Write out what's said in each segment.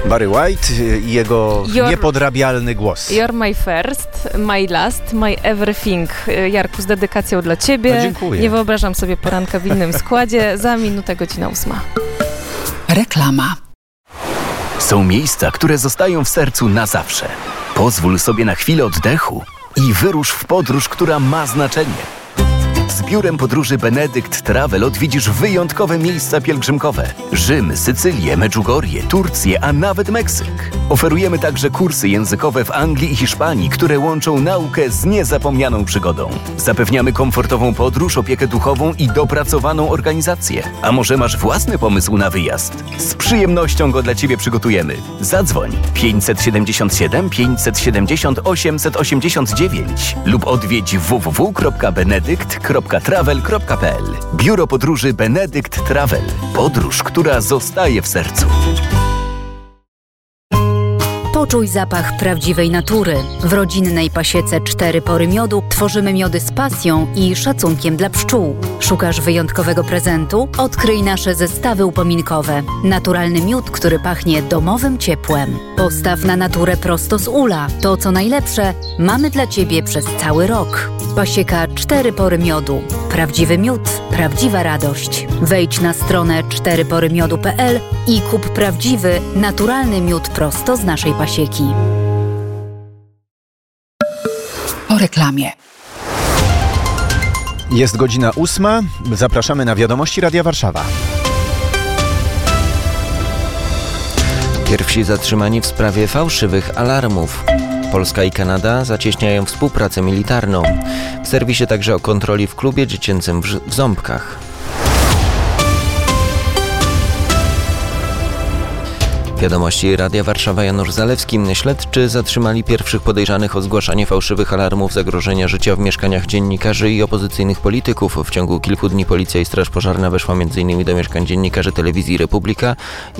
Barry White i jego niepodrabialny głos. You're my first, my last, my everything. Jarku, z dedykacją dla Ciebie. No, dziękuję. Nie wyobrażam sobie poranka w innym składzie. Za minutę, godzina 8. Reklama. Są miejsca, które zostają w sercu na zawsze. Pozwól sobie na chwilę oddechu i wyrusz w podróż, która ma znaczenie. Z biurem podróży Benedykt Travel odwiedzisz wyjątkowe miejsca pielgrzymkowe. Rzym, Sycylię, Medjugorje, Turcję, a nawet Meksyk. Oferujemy także kursy językowe w Anglii i Hiszpanii, które łączą naukę z niezapomnianą przygodą. Zapewniamy komfortową podróż, opiekę duchową i dopracowaną organizację. A może masz własny pomysł na wyjazd? Z przyjemnością go dla Ciebie przygotujemy. Zadzwoń 577 570 889 lub odwiedź www.benedykt.travel.pl. Biuro podróży Benedykt Travel. Podróż, która zostaje w sercu. Poczuj zapach prawdziwej natury. W rodzinnej pasiece 4 pory miodu tworzymy miody z pasją i szacunkiem dla pszczół. Szukasz wyjątkowego prezentu? Odkryj nasze zestawy upominkowe. Naturalny miód, który pachnie domowym ciepłem. Postaw na naturę prosto z ula. To, co najlepsze, mamy dla Ciebie przez cały rok. Pasieka 4 pory miodu. Prawdziwy miód, prawdziwa radość. Wejdź na stronę 4porymiodu.pl i kup prawdziwy, naturalny miód prosto z naszej pasieki. Po reklamie. Jest godzina 8. Zapraszamy na wiadomości Radia Warszawa. Pierwsi zatrzymani w sprawie fałszywych alarmów. Polska i Kanada zacieśniają współpracę militarną. W serwisie także o kontroli w klubie dziecięcym w Ząbkach. Wiadomości Radia Warszawa, Janusz Zalewski. Śledczy zatrzymali pierwszych podejrzanych o zgłaszanie fałszywych alarmów zagrożenia życia w mieszkaniach dziennikarzy i opozycyjnych polityków. W ciągu kilku dni policja i straż pożarna weszła m.in. do mieszkań dziennikarzy telewizji Republika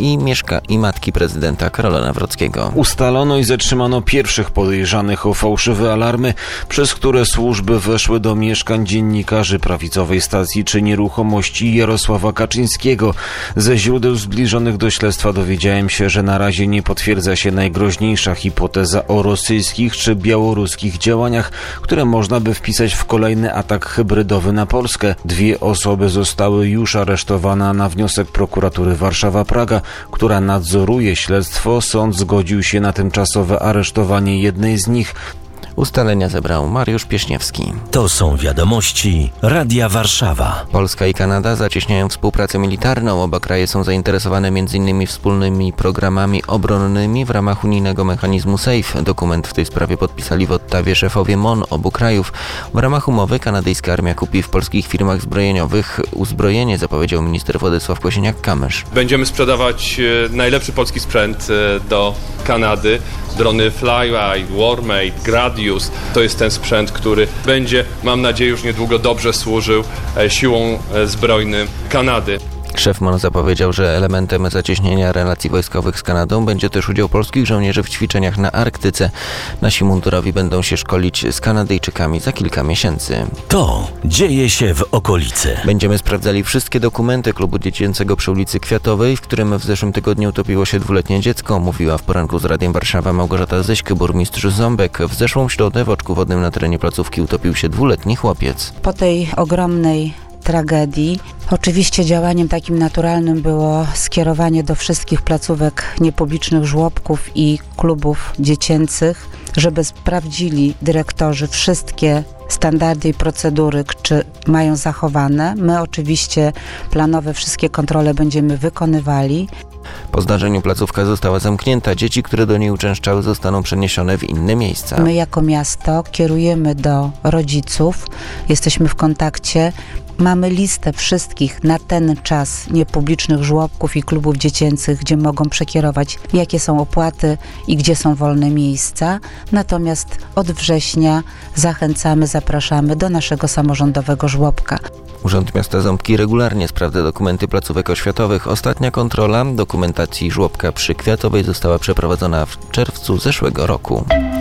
i matki prezydenta Karola Nawrockiego. Ustalono i zatrzymano pierwszych podejrzanych o fałszywe alarmy, przez które służby weszły do mieszkań dziennikarzy prawicowej stacji czy nieruchomości Jarosława Kaczyńskiego. Ze źródeł zbliżonych do śledztwa dowiedziałem się, że na razie nie potwierdza się najgroźniejsza hipoteza o rosyjskich czy białoruskich działaniach, które można by wpisać w kolejny atak hybrydowy na Polskę. 2 osoby zostały już aresztowane na wniosek prokuratury Warszawa-Praga, która nadzoruje śledztwo. Sąd zgodził się na tymczasowe aresztowanie jednej z nich. Ustalenia zebrał Mariusz Pieśniewski. To są wiadomości Radia Warszawa. Polska i Kanada zacieśniają współpracę militarną. Oba kraje są zainteresowane m.in. wspólnymi programami obronnymi w ramach unijnego mechanizmu SAFE. Dokument w tej sprawie podpisali w Ottawie szefowie MON obu krajów. W ramach umowy kanadyjska armia kupi w polskich firmach zbrojeniowych uzbrojenie, zapowiedział minister Władysław Kosiniak-Kamysz. Będziemy sprzedawać najlepszy polski sprzęt do Kanady. Drony Flyeye, Warmate, Gradius. To jest ten sprzęt, który będzie, mam nadzieję, już niedługo dobrze służył siłom zbrojnym Kanady. Szef MON zapowiedział, że elementem zacieśnienia relacji wojskowych z Kanadą będzie też udział polskich żołnierzy w ćwiczeniach na Arktyce. Nasi mundurowi będą się szkolić z Kanadyjczykami za kilka miesięcy. To dzieje się w okolicy. Będziemy sprawdzali wszystkie dokumenty klubu dziecięcego przy ulicy Kwiatowej, w którym w zeszłym tygodniu utopiło się 2-letnie dziecko, mówiła w poranku z Radiem Warszawa Małgorzata Zyśk, burmistrz Ząbek. W zeszłą środę w oczku wodnym na terenie placówki utopił się 2-letni chłopiec. Po tej ogromnej tragedii oczywiście działaniem takim naturalnym było skierowanie do wszystkich placówek niepublicznych, żłobków i klubów dziecięcych, żeby sprawdzili dyrektorzy wszystkie standardy i procedury, czy mają zachowane. My oczywiście planowe wszystkie kontrole będziemy wykonywali. Po zdarzeniu placówka została zamknięta. Dzieci, które do niej uczęszczały, zostaną przeniesione w inne miejsca. My jako miasto kierujemy do rodziców, jesteśmy w kontakcie. Mamy listę wszystkich na ten czas niepublicznych żłobków i klubów dziecięcych, gdzie mogą przekierować, jakie są opłaty i gdzie są wolne miejsca. Natomiast od września zachęcamy, zapraszamy do naszego samorządowego żłobka. Urząd Miasta Ząbki regularnie sprawdza dokumenty placówek oświatowych. Ostatnia kontrola dokumentacji żłobka przy Kwiatowej została przeprowadzona w czerwcu zeszłego roku.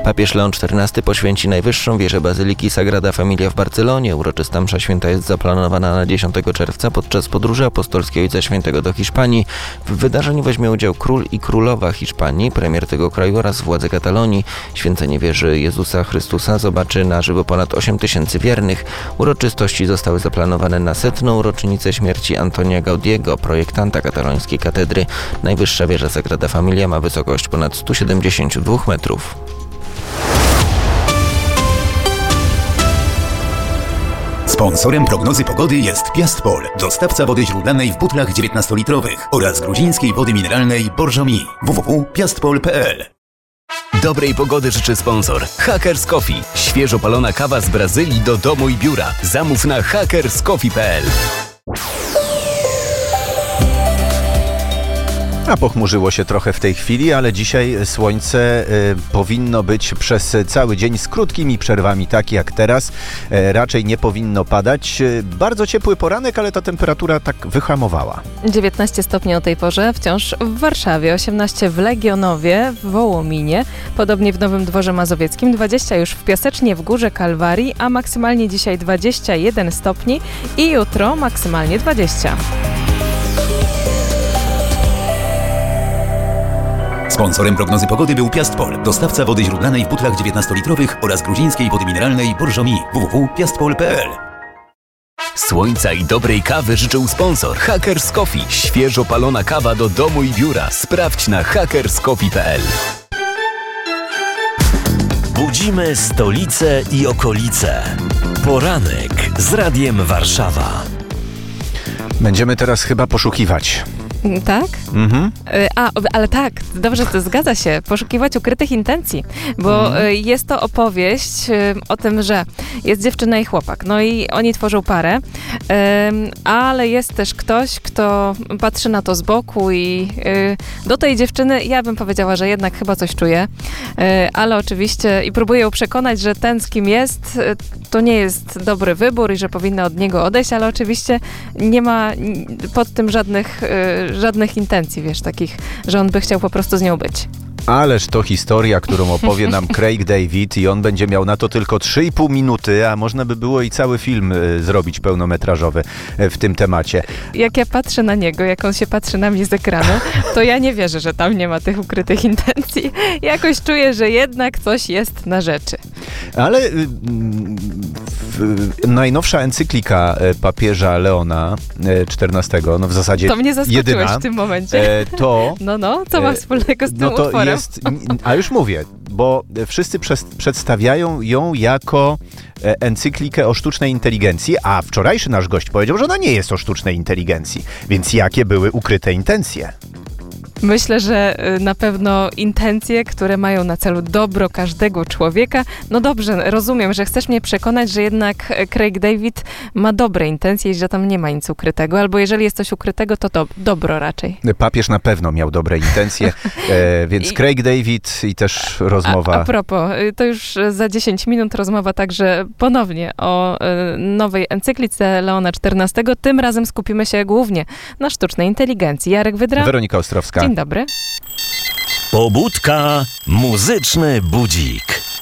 Papież Leon XIV poświęci najwyższą wieżę Bazyliki Sagrada Familia w Barcelonie. Uroczysta msza święta jest zaplanowana na 10 czerwca podczas podróży apostolskiej Ojca Świętego do Hiszpanii. W wydarzeniu weźmie udział król i królowa Hiszpanii, premier tego kraju oraz władze Katalonii. Święcenie wieży Jezusa Chrystusa zobaczy na żywo ponad 8 000 wiernych. Uroczystości zostały zaplanowane na 100. rocznicę śmierci Antonia Gaudiego, projektanta katalońskiej katedry. Najwyższa wieża Sagrada Familia ma wysokość ponad 172 metrów. Sponsorem prognozy pogody jest Piastpol, dostawca wody źródlanej w butlach 19-litrowych oraz gruzińskiej wody mineralnej Borjomi. www.piastpol.pl. Dobrej pogody życzy sponsor Hackers Coffee. Świeżo palona kawa z Brazylii do domu i biura. Zamów na hackerscoffee.pl. A pochmurzyło się trochę w tej chwili, ale dzisiaj słońce powinno być przez cały dzień z krótkimi przerwami, tak jak teraz. Raczej nie powinno padać. Bardzo ciepły poranek, ale ta temperatura tak wyhamowała. 19 stopni o tej porze, wciąż w Warszawie, 18 w Legionowie, w Wołominie, podobnie w Nowym Dworze Mazowieckim, 20 już w Piasecznie, w Górze Kalwarii, a maksymalnie dzisiaj 21 stopni i jutro maksymalnie 20. Sponsorem prognozy pogody był Piastpol, dostawca wody źródlanej w butlach 19-litrowych oraz gruzińskiej wody mineralnej Borjomi. www.piastpol.pl. Słońca i dobrej kawy życzył sponsor Hackers Coffee. Świeżo palona kawa do domu i biura. Sprawdź na hackerscoffee.pl. Budzimy stolicę i okolice. Poranek z Radiem Warszawa. Będziemy teraz chyba poszukiwać. Tak? Ale tak, dobrze, to zgadza się. Poszukiwać ukrytych intencji, bo jest to opowieść o tym, że jest dziewczyna i chłopak, no i oni tworzą parę, ale jest też ktoś, kto patrzy na to z boku i do tej dziewczyny, ja bym powiedziała, że jednak chyba coś czuje, ale oczywiście i próbuje ją przekonać, że ten, z kim jest, to nie jest dobry wybór i że powinna od niego odejść, ale oczywiście nie ma pod tym żadnych intencji, wiesz, takich, że on by chciał po prostu z nią być. Ależ to historia, którą opowie nam Craig David i on będzie miał na to tylko 3,5 minuty, a można by było i cały film zrobić pełnometrażowy w tym temacie. Jak ja patrzę na niego, jak on się patrzy na mnie z ekranu, to ja nie wierzę, że tam nie ma tych ukrytych intencji. Jakoś czuję, że jednak coś jest na rzeczy. Ale najnowsza encyklika papieża Leona XIV, no w zasadzie to mnie zaskoczyłeś jedyna, w tym momencie. Co ma wspólnego z tym utworem? A już mówię, bo wszyscy przedstawiają ją jako encyklikę o sztucznej inteligencji, a wczorajszy nasz gość powiedział, że ona nie jest o sztucznej inteligencji. Więc jakie były ukryte intencje? Myślę, że na pewno intencje, które mają na celu dobro każdego człowieka. No dobrze, rozumiem, że chcesz mnie przekonać, że jednak Craig David ma dobre intencje i że tam nie ma nic ukrytego, albo jeżeli jest coś ukrytego, to dobro raczej. Papież na pewno miał dobre intencje, więc Craig David i też rozmowa... A propos, to już za 10 minut rozmowa także ponownie o nowej encyklice Leona XIV. Tym razem skupimy się głównie na sztucznej inteligencji. Jarek Wydra. Weronika Ostrowska. Dzień dobry. Pobudka, muzyczny budzik.